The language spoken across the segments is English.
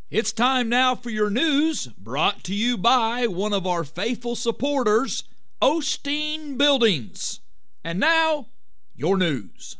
It's time now for your news, brought to you by one of our faithful supporters, Osteen Buildings. And now, your news.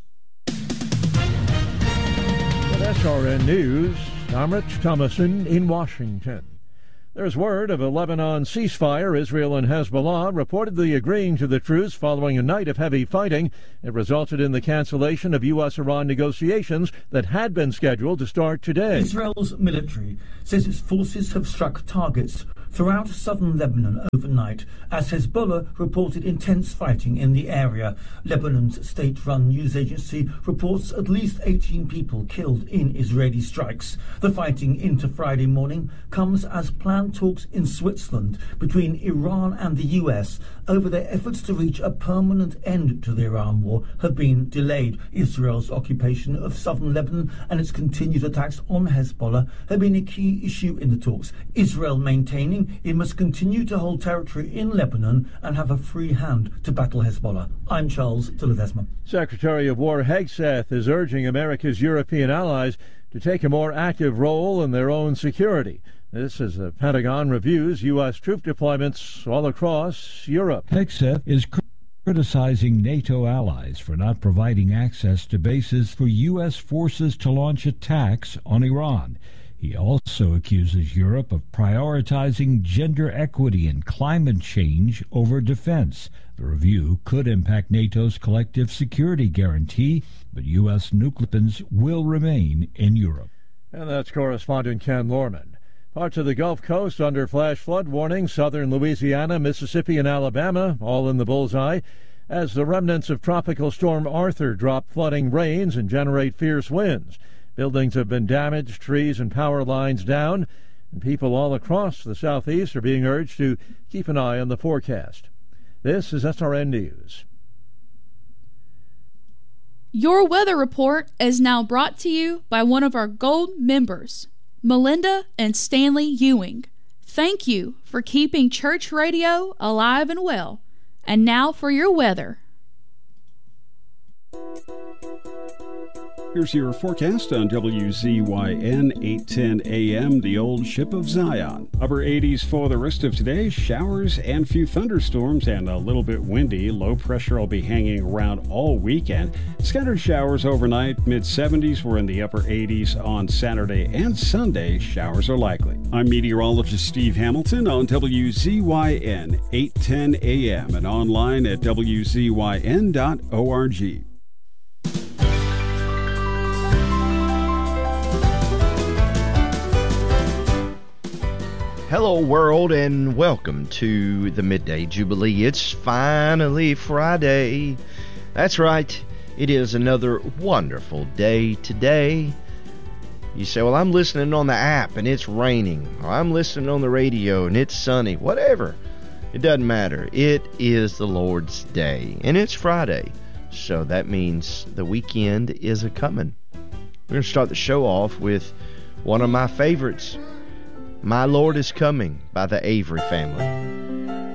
With SRN News, I'm Rich Thomason in Washington. There's word of a Lebanon ceasefire. Israel and Hezbollah reportedly agreeing to the truce following a night of heavy fighting. It resulted in the cancellation of U.S.-Iran negotiations that had been scheduled to start today. Israel's military says its forces have struck targets throughout southern Lebanon overnight as Hezbollah reported intense fighting in the area. Lebanon's state-run news agency reports at least 18 people killed in Israeli strikes. The fighting into Friday morning comes as planned talks in Switzerland between Iran and the US over their efforts to reach a permanent end to the Iran war have been delayed. Israel's occupation of southern Lebanon and its continued attacks on Hezbollah have been a key issue in the talks. Israel maintaining it must continue to hold territory in Lebanon and have a free hand to battle Hezbollah. I'm Charles de Ledesma. Secretary of War Hegseth is urging America's European allies to take a more active role in their own security. This as the Pentagon reviews U.S. troop deployments all across Europe. Hegseth is criticizing NATO allies for not providing access to bases for U.S. forces to launch attacks on Iran. He also accuses Europe of prioritizing gender equity and climate change over defense. The review could impact NATO's collective security guarantee, but U.S. nuclear weapons will remain in Europe. And that's correspondent Ken Lorman. Parts of the Gulf Coast under flash flood warning, southern Louisiana, Mississippi, and Alabama, all in the bullseye, as the remnants of Tropical Storm Arthur drop flooding rains and generate fierce winds. Buildings have been damaged, trees and power lines down, and people all across the southeast are being urged to keep an eye on the forecast. This is SRN News. Your weather report is now brought to you by one of our Gold members, Melinda and Stanley Ewing. Thank you for keeping church radio alive and well. And now for your weather. Here's your forecast on WZYN 810 AM, the old ship of Zion. Upper 80s for the rest of today. Showers and a few thunderstorms and a little bit windy. Low pressure will be hanging around all weekend. Scattered showers overnight. Mid-70s. We're in the upper 80s on Saturday and Sunday. Showers are likely. I'm meteorologist Steve Hamilton on WZYN 810 AM and online at WZYN.org. Hello world and welcome to the Midday Jubilee. It's finally Friday. That's right, it is another wonderful day today. You say, well, I'm listening on the app and it's raining, or I'm listening on the radio and it's sunny, whatever. It doesn't matter. It is the Lord's day and it's Friday. So that means the weekend is a-coming. We're going to start the show off with one of my favorites, My Lord is Coming by the Avery Family.